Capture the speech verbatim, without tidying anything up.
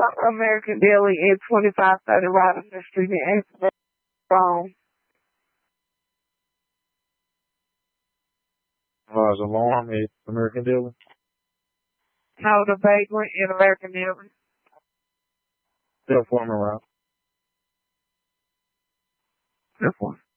American Deli at twenty-five thirty Robinson Street in Amsterdam. Uh, it's alarm at American Deli. No, the vagrant in American Deli. Still forming around. This one.